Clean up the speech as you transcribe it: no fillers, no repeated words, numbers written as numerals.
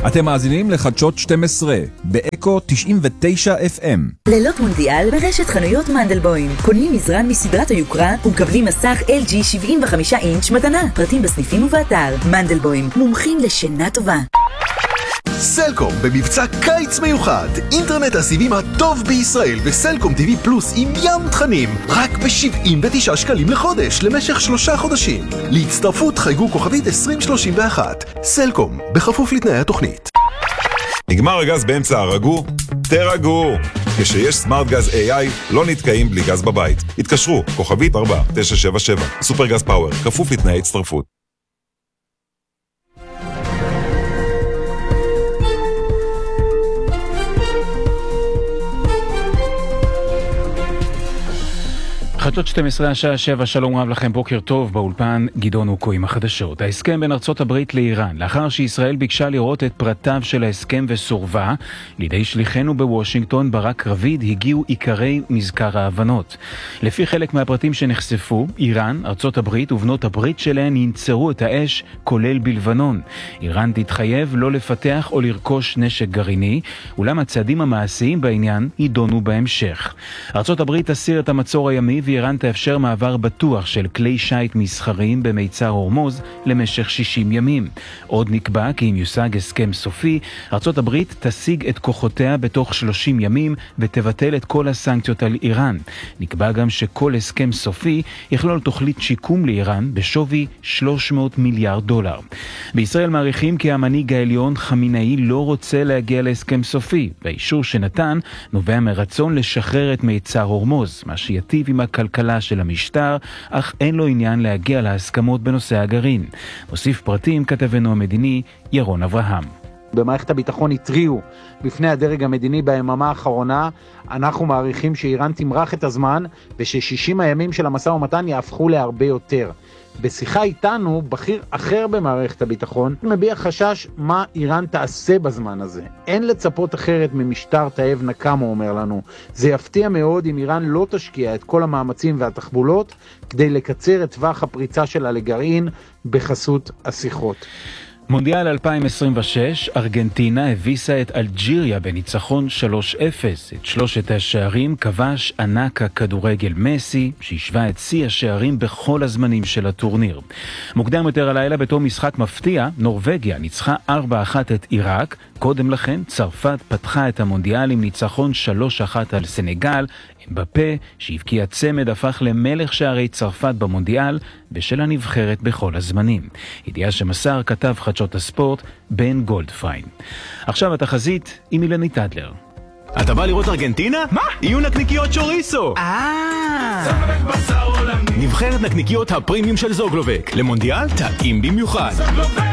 אתם מאזינים לחדשות 12 באקו 99 FM. לילות מונדיאל ברשת חנויות מנדלבוים. קונים מזרן מסדרת היוקרה ומקבלים מסך LG 75 אינץ' מתנה. פרטים בסניפים ובאתר. מנדלבוים, מומחים לשינה טובה. סלקום במבצע קיץ מיוחד, אינטרנט הסיבים הטוב בישראל וסלקום TV פלוס עם ים תכנים רק ב-79 שקלים לחודש למשך 3 חודשים. להצטרפות חייגו כוכבית 2031. סלקום, בכפוף לתנאי התוכנית. נגמר הגז באמצע הרגו? תרגו! כשיש סמארט גז AI לא נתקעים בלי גז בבית. התקשרו, כוכבית 4977. סופר גז פאוור, כפוף לתנאי הצטרפות. חדשות 12 השעה 7, שלום רב לכם, בוקר טוב, באולפן גדעון אוקו עם החדשות. ההסכם בין ארצות הברית לאיראן, לאחר שישראל ביקשה לראות את פרטיו של ההסכם וסורבה, לידי שליחנו בוושינגטון ברק רביד הגיעו עיקרי מזכר ההבנות. לפי חלק מהפרטים שנחשפו, איראן, ארצות הברית ובנות הברית שלהן ינצרו את האש, כולל בלבנון. איראן תתחייב לא לפתח או לרכוש נשק גרעיני, אולם הצעדים המעשיים בעניין יידונו בהמשך. ארצות הברית תסיר את המצור הימי איראן תאפשר מעבר בטוח של כלי שייט מסחריים במיצר הורמוז למשך 60 ימים. עוד נקבע כי אם יושג הסכם סופי, ארצות הברית תשיג את כוחותיה בתוך 30 ימים ותבטל את כל הסנקציות על איראן. נקבע גם שכל הסכם סופי יכלול תוכנית שיקום לאיראן בשווי 300 מיליארד דולר. בישראל מעריכים כי המנהיג העליון חמינאי לא רוצה להגיע להסכם סופי, והאישור שנתן נובע מרצון לשחרר את מיצר הורמוז, מה שיטיב עם הכלכלה של המשטר, אך אין לו עניין להגיע להסכמות בנושא הגרעין. מוסיף פרטים כתבנו המדיני ירון אברהם. במערכת הביטחון התריעו בפני הדרג המדיני ביממה האחרונה. אנחנו מעריכים שאיראן תמרח את הזמן וש60 הימים של המשא ומתן יהפכו להרבה יותר. בשיחה איתנו, בכיר אחר במערכת הביטחון מביע חשש מה איראן תעשה בזמן הזה. אין לצפות אחרת ממשטר תאב נקם, הוא אומר לנו. זה יפתיע מאוד אם איראן לא תשקיע את כל המאמצים והתחבולות כדי לקצר את טווח הפריצה שלה לגרעין בחסות השיחות. מונדיאל 2026, ארגנטינה הביסה את אלג'יריה בניצחון 3-0. את שלושת השערים כבש ענק הכדורגל מסי, שהשווה את שיא השערים בכל הזמנים של הטורניר. מוקדם יותר הלילה בתום משחק מפתיע, נורווגיה ניצחה 4-1 את עיראק. קודם לכן, צרפת פתחה את המונדיאל עם ניצחון 3-1 על סנגל. אמבפה, שהבקיע צמד, הפך למלך שערי צרפת במונדיאל בשל הנבחרת בכל הזמנים. ידיעה שמסר כתב חדשות הספורט בן גולדפיין. עכשיו התחזית עם אילנית אדלר. אתה בא לראות ארגנטינה? מה? יהיו נקניקיות צ'וריסו. נבחרת נקניקיות הפרימיום של זוגלובק. למונדיאל טעים במיוחד.